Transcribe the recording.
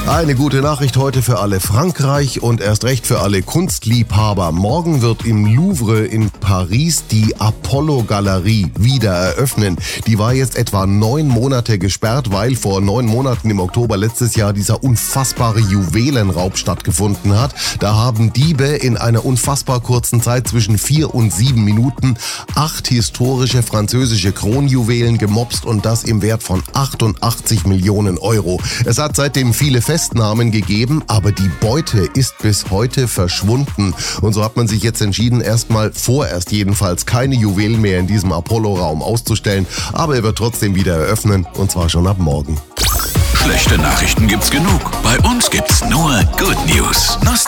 Eine gute Nachricht heute für alle Frankreich und erst recht für alle Kunstliebhaber. Morgen wird im Louvre in Paris die Apollo-Galerie wieder eröffnen. Die war jetzt etwa 9 Monate gesperrt, weil vor 9 Monaten im Oktober letztes Jahr dieser unfassbare Juwelenraub stattgefunden hat. Da haben Diebe in einer unfassbar kurzen Zeit zwischen 4 und 7 Minuten 8 historische französische Kronjuwelen gemopst und das im Wert von 88 Millionen Euro. Es hat seitdem viele Festnahmen gegeben, aber die Beute ist bis heute verschwunden. Und so hat man sich jetzt entschieden, vorerst jedenfalls keine Juwelen mehr in diesem Apollo-Raum auszustellen. Aber er wird trotzdem wieder eröffnen, und zwar schon ab morgen. Schlechte Nachrichten gibt's genug. Bei uns gibt's nur Good News.